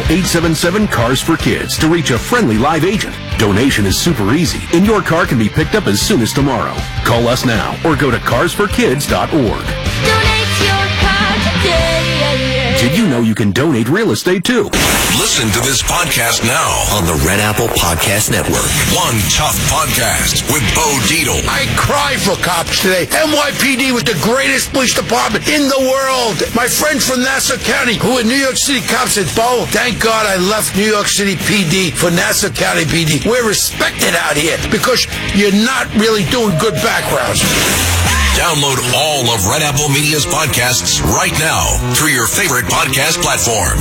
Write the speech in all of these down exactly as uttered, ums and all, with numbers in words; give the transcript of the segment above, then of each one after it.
eight seven seven, CARS for Kids to reach a friendly live agent. Donation is super easy, and your car can be picked up as soon as tomorrow. Call us now or go to cars for kids dot org. Donate your car today. Did you know you can donate real estate too? Listen to this podcast now on the Red Apple Podcast Network. One Tough Podcast with Bo Dietl. I cry for cops today. N Y P D was the greatest police department in the world. My friend from Nassau County, who in New York City cops said, Bo, thank God I left New York City P D for Nassau County P D. We're respected out here because you're not really doing good backgrounds. Download all of Red Apple Media's podcasts right now through your favorite podcast platform.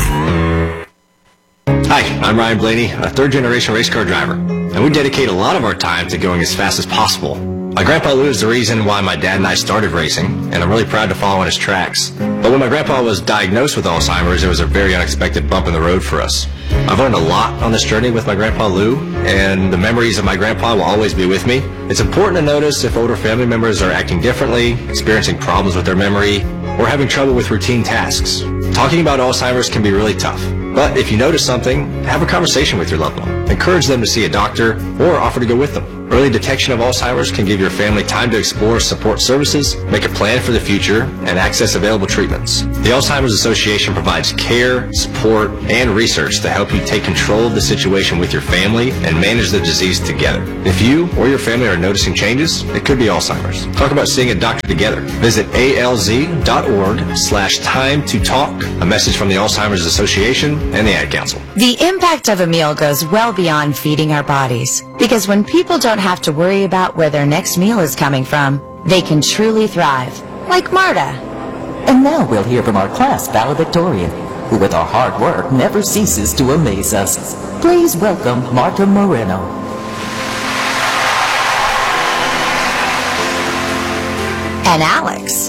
Hi, I'm Ryan Blaney, a third-generation race car driver, and we dedicate a lot of our time to going as fast as possible. My grandpa Lou is the reason why my dad and I started racing, and I'm really proud to follow in his tracks. But when my grandpa was diagnosed with Alzheimer's, it was a very unexpected bump in the road for us. I've learned a lot on this journey with my grandpa Lou, and the memories of my grandpa will always be with me. It's important to notice if older family members are acting differently, experiencing problems with their memory, or having trouble with routine tasks. Talking about Alzheimer's can be really tough, but if you notice something, have a conversation with your loved one. Encourage them to see a doctor or offer to go with them. Early detection of Alzheimer's can give your family time to explore support services, make a plan for the future, and access available treatments. The Alzheimer's Association provides care, support, and research to help you take control of the situation with your family and manage the disease together. If you or your family are noticing changes, it could be Alzheimer's. Talk about seeing a doctor together. Visit A L Z dot org slash time to talk. A message from the Alzheimer's Association and the Ad Council. The impact of a meal goes well beyond feeding our bodies, because when people don't have to worry about where their next meal is coming from, they can truly thrive, like Marta. And now we'll hear from our class valedictorian, who with our hard work never ceases to amaze us. Please welcome Marta Moreno. And Alex.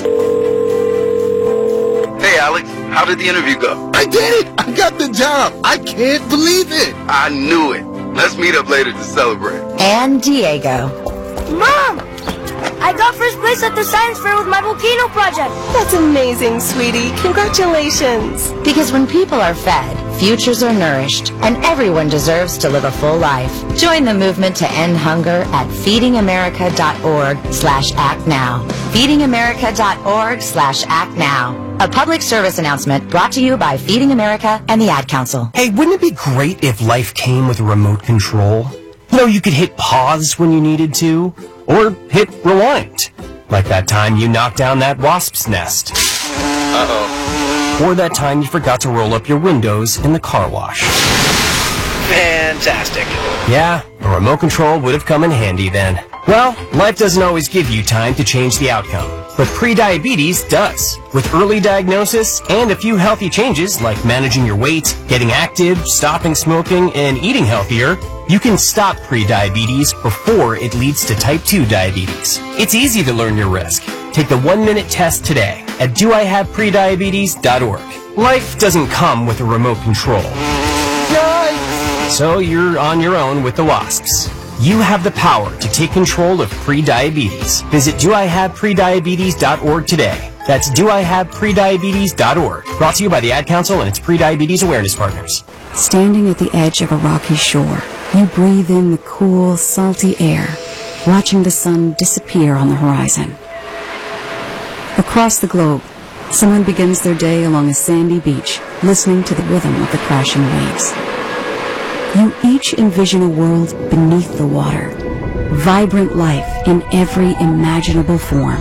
Hey, Alex, how did the interview go? I did it! I got the job! I can't believe it! I knew it. Let's meet up later to celebrate. And Diego. Mom! I got first place at the science fair with my volcano project. That's amazing, sweetie. Congratulations. Because when people are fed, futures are nourished, and everyone deserves to live a full life. Join the movement to end hunger at feeding america dot org slash act now. feeding america dot org slash act now. A public service announcement brought to you by Feeding America and the Ad Council. Hey, wouldn't it be great if life came with a remote control? You know, you could hit pause when you needed to, or hit rewind. Like that time you knocked down that wasp's nest. Uh-oh. Or that time you forgot to roll up your windows in the car wash. Fantastic. Yeah, a remote control would have come in handy then. Well, life doesn't always give you time to change the outcome, but prediabetes does. With early diagnosis and a few healthy changes like managing your weight, getting active, stopping smoking, and eating healthier, you can stop prediabetes before it leads to type two diabetes. It's easy to learn your risk. Take the one-minute test today at do I have prediabetes dot org. Life doesn't come with a remote control. Yikes! So you're on your own with the wasps. You have the power to take control of prediabetes. Visit do I have prediabetes dot org today. That's do I have prediabetes dot org. Brought to you by the Ad Council and its prediabetes awareness partners. Standing at the edge of a rocky shore, you breathe in the cool, salty air, watching the sun disappear on the horizon. Across the globe, someone begins their day along a sandy beach, listening to the rhythm of the crashing waves. You each envision a world beneath the water, vibrant life in every imaginable form.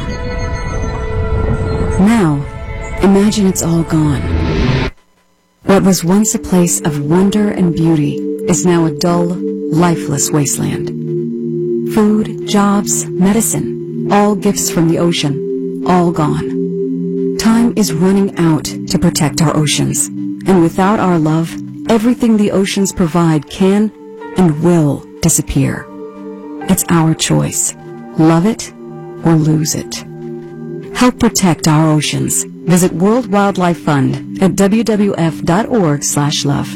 Now, imagine it's all gone. What was once a place of wonder and beauty is now a dull, lifeless wasteland. Food, jobs, medicine, all gifts from the ocean, all gone. Time is running out to protect our oceans, and without our love, everything the oceans provide can and will disappear. It's our choice. Love it or lose it. Help protect our oceans. Visit World Wildlife Fund at w w f dot org slash love.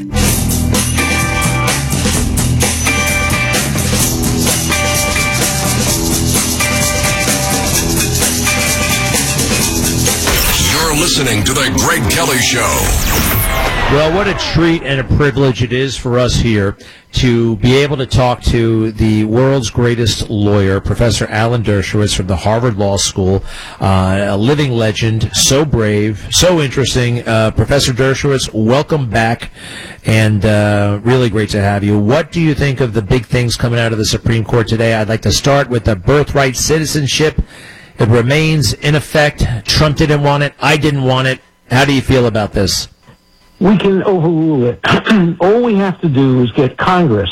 listening to The Greg Kelly Show. Well, what a treat and a privilege it is for us here to be able to talk to the world's greatest lawyer, Professor Alan Dershowitz from the Harvard Law School, uh, a living legend, so brave, so interesting. Uh, Professor Dershowitz, welcome back, and uh, really great to have you. What do you think of the big things coming out of the Supreme Court today? I'd like to start with the birthright citizenship. It remains in effect. Trump didn't want it. I didn't want it. How do you feel about this? We can overrule it. All we have to do is get Congress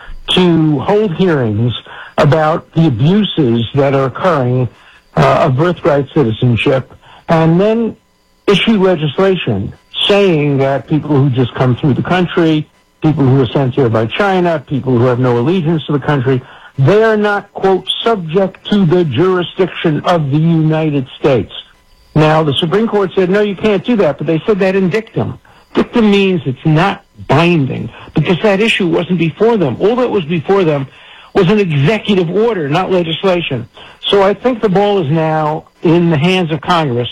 to hold hearings about the abuses that are occurring uh, of birthright citizenship, and then issue legislation saying that people who just come through the country, people who are sent here by China, people who have no allegiance to the country, they are not, quote, subject to the jurisdiction of the United States. Now, the Supreme Court said, no, you can't do that, but they said that in dictum. Dictum means it's not binding, because that issue wasn't before them. All that was before them was an executive order, not legislation. So I think the ball is now in the hands of Congress,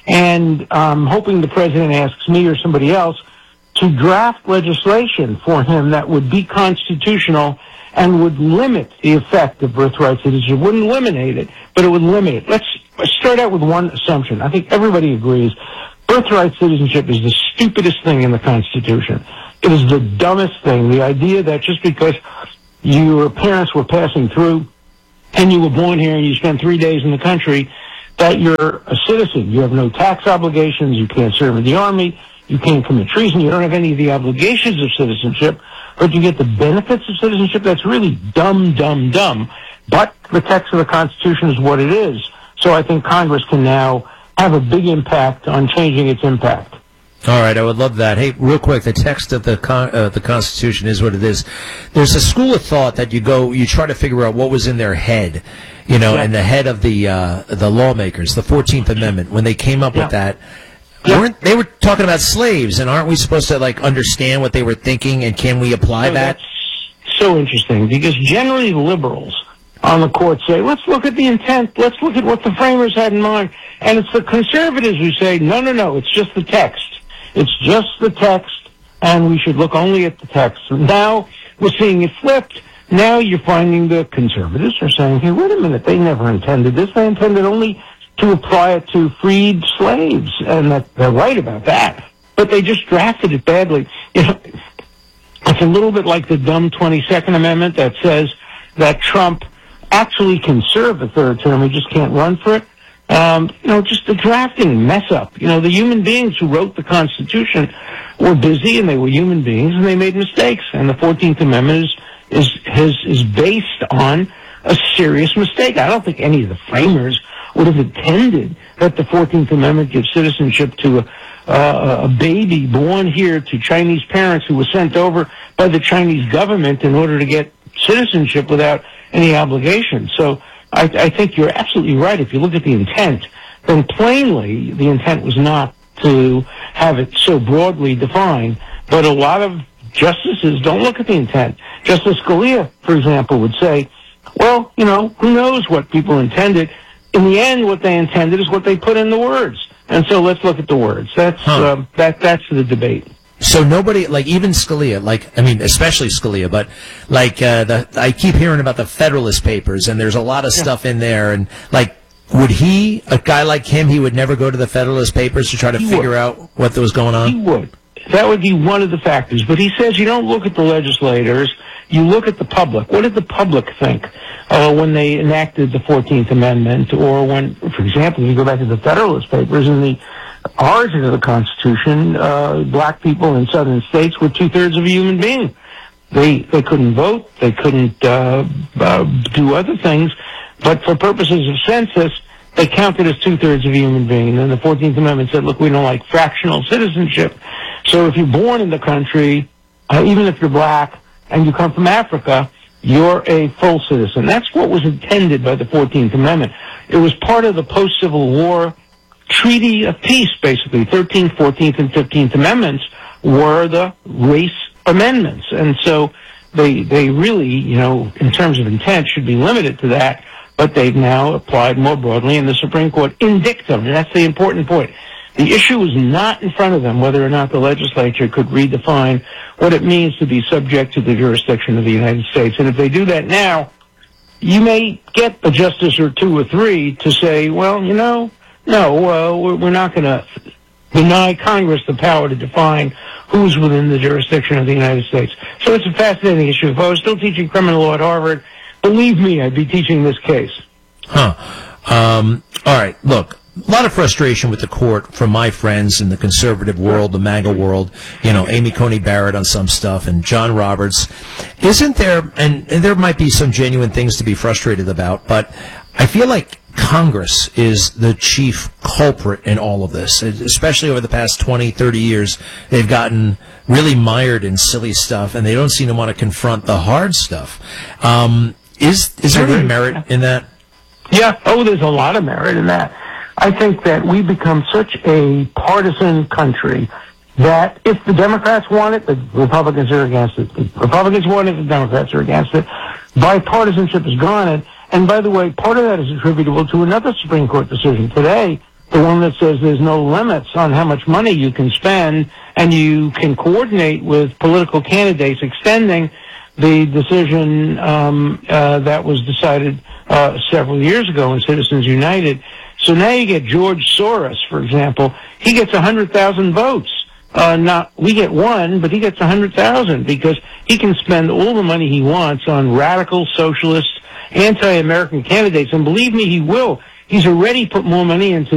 and I'm hoping the president asks me or somebody else to draft legislation for him that would be constitutional and would limit the effect of birthright citizenship. It wouldn't eliminate it, but it would limit it. Let's start out with one assumption. I think everybody agrees. Birthright citizenship is the stupidest thing in the Constitution. It is the dumbest thing. The idea that just because your parents were passing through and you were born here and you spent three days in the country, that you're a citizen. You have no tax obligations. You can't serve in the Army. You can't commit treason. You don't have any of the obligations of citizenship, but you get the benefits of citizenship. That's really dumb, dumb, dumb. But the text of the Constitution is what it is. So I think Congress can now have a big impact on changing its impact. All right, I would love that. Hey, real quick, the text of the con- uh, the Constitution is what it is. There's a school of thought that you go, you try to figure out what was in their head, you know, yeah. and the head of the uh, the lawmakers, the fourteenth Amendment, when they came up yeah. with that. Yeah. Weren't, they were talking about slaves, and aren't we supposed to like understand what they were thinking, and can we apply so that? That's so interesting, because generally liberals on the court say, let's look at the intent, let's look at what the framers had in mind. And it's the conservatives who say, no, no, no, it's just the text. It's just the text, and we should look only at the text. Now we're seeing it flipped. Now you're finding the conservatives are saying, hey, wait a minute, they never intended this. They intended only to apply it to freed slaves, and that they're right about that. But they just drafted it badly. You know, it's a little bit like the dumb twenty-second Amendment that says that Trump actually can serve a third term, he just can't run for it. Um, you know, just the drafting mess up. You know, the human beings who wrote the Constitution were busy, and they were human beings, and they made mistakes. And the fourteenth Amendment is is is, is based on a serious mistake. I don't think any of the framers would have intended that the fourteenth Amendment gives citizenship to a, uh, a baby born here to Chinese parents who were sent over by the Chinese government in order to get citizenship without any obligation. So I, I think you're absolutely right. If you look at the intent, then plainly the intent was not to have it so broadly defined. But a lot of justices don't look at the intent. Justice Scalia, for example, would say, well, you know, who knows what people intended. In the end, what they intended is what they put in the words. And so let's look at the words. That's huh. um, that. That's the debate. So nobody, like even Scalia, like, I mean, especially Scalia, but like, uh, the, I keep hearing about the Federalist Papers, and there's a lot of yeah. stuff in there, and like, would he, a guy like him, he would never go to the Federalist Papers to try to he figure would. out what was going on? He would. That would be one of the factors. But he says you don't look at the legislators, you look at the public. What did the public think uh, when they enacted the fourteenth Amendment, or when, for example, if you go back to the Federalist Papers, in the origin of the Constitution, uh, black people in southern states were two-thirds of a human being. They they couldn't vote, they couldn't uh, uh, do other things, but for purposes of census, they counted as two-thirds of a human being. And then the fourteenth Amendment said, look, we don't like fractional citizenship. So if you're born in the country, uh, even if you're black and you come from Africa, you're a full citizen. That's what was intended by the fourteenth Amendment. It was part of the post-Civil War Treaty of Peace, basically. thirteenth, fourteenth, and fifteenth Amendments were the race amendments. And so they they really, you know, in terms of intent, should be limited to that, but they've now applied more broadly in the Supreme Court in dictum, and that's the important point. The issue is not in front of them whether or not the legislature could redefine what it means to be subject to the jurisdiction of the United States. And if they do that now, you may get a justice or two or three to say, well, you know, no, uh, we're, we're not going to deny Congress the power to define who's within the jurisdiction of the United States. So it's a fascinating issue. If I was still teaching criminal law at Harvard, believe me, I'd be teaching this case. Huh. Um, all right, look. A lot of frustration with the court from my friends in the conservative world, the MAGA world, you know, Amy Coney Barrett on some stuff and John Roberts. Isn't there, and, and there might be some genuine things to be frustrated about, but I feel like Congress is the chief culprit in all of this, especially over the past twenty, thirty years. They've gotten really mired in silly stuff, and they don't seem to want to confront the hard stuff. Um, is, is there any merit in that? Yeah, oh, there's a lot of merit in that. I think that we become such a partisan country that if the Democrats want it, the Republicans are against it. The Republicans want it, the Democrats are against it. Bipartisanship is gone. And, and by the way, part of that is attributable to another Supreme Court decision today, the one that says there's no limits on how much money you can spend, and you can coordinate with political candidates, extending the decision um, uh, that was decided uh, several years ago in Citizens United. So now you get George Soros, for example. He gets one hundred thousand votes. Uh, not, we get one, but he gets one hundred thousand because he can spend all the money he wants on radical, socialist, anti-American candidates. And believe me, he will. He's already put more money into